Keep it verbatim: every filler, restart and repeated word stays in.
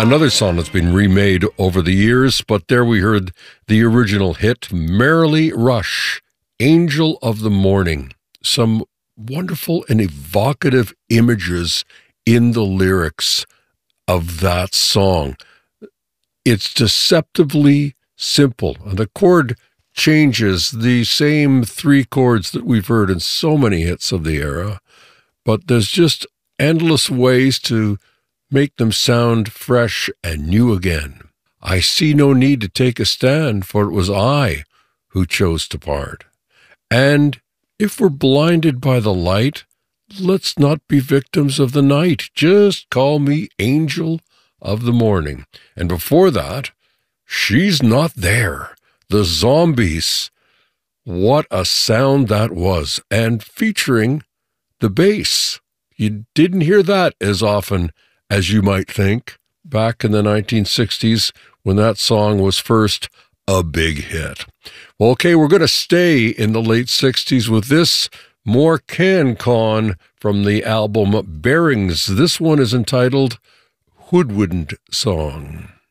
another song that's been remade over the years, but there we heard the original hit, Merrily Rush, Angel of the Morning. Some wonderful and evocative images in the lyrics of that song. It's deceptively simple, and the chord changes the same three chords that we've heard in so many hits of the era, but there's just endless ways to make them sound fresh and new again. I see no need to take a stand, for it was I who chose to part. And if we're blinded by the light, let's not be victims of the night. Just call me Angel of the Morning. And before that, She's Not There, the Zombies. What a sound that was, and featuring the bass. You didn't hear that as often as you might think back in the nineteen sixties when that song was first a big hit. Well, okay, we're going to stay in the late sixties with this more CanCon from the album Bearings. This one is entitled Woodwind Song.